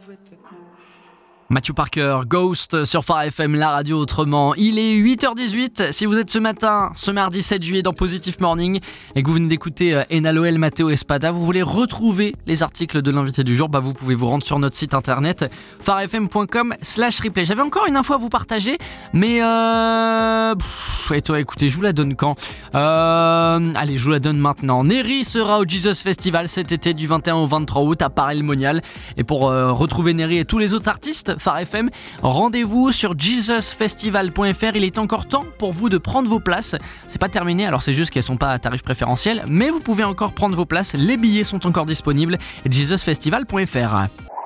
Matthew Parker, Ghost sur Phare FM, la radio autrement. Il est 8h18. Si vous êtes ce matin, ce mardi 7 juillet dans Positive Morning et que vous venez d'écouter Enaloel, Matteo Espada, vous voulez retrouver les articles de l'invité du jour, vous pouvez vous rendre sur notre site internet pharefm.com/replay. J'avais encore une info à vous partager, mais et toi, écoutez, je vous la donne quand allez, je vous la donne maintenant. Neri sera au Jesus Festival cet été du 21 au 23 août à Paray-le-Monial. Et pour retrouver Neri et tous les autres artistes Phare FM, rendez-vous sur jesusfestival.fr. Il est encore temps pour vous de prendre vos places. C'est pas terminé, alors c'est juste qu'elles sont pas à tarif préférentiel, mais vous pouvez encore prendre vos places. Les billets sont encore disponibles. jesusfestival.fr.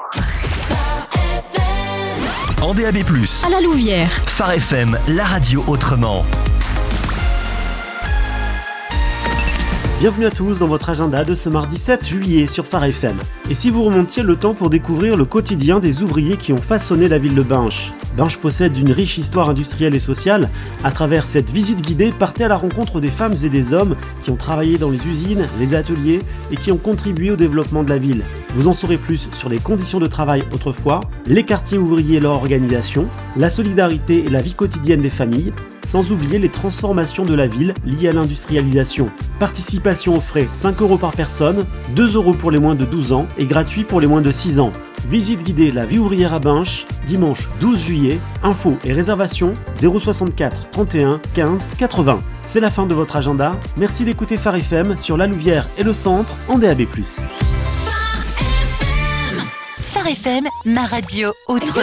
En DAB+, à la Louvière. Phare FM, la radio autrement. Bienvenue à tous dans votre agenda de ce mardi 7 juillet sur Phare FM. Et si vous remontiez le temps pour découvrir le quotidien des ouvriers qui ont façonné la ville de Binche. Binche possède une riche histoire industrielle et sociale. À travers cette visite guidée, partez à la rencontre des femmes et des hommes qui ont travaillé dans les usines, les ateliers et qui ont contribué au développement de la ville. Vous en saurez plus sur les conditions de travail autrefois, les quartiers ouvriers et leur organisation, la solidarité et la vie quotidienne des familles, sans oublier les transformations de la ville liées à l'industrialisation. Participation aux frais 5 € par personne, 2 € pour les moins de 12 ans et gratuit pour les moins de 6 ans. Visite guidée La vie ouvrière à Binche, dimanche 12 juillet. Infos et réservations 064 31 15 80. C'est la fin de votre agenda. Merci d'écouter Phare FM sur la Louvière et le centre en DAB+. Phare FM, ma radio autrement.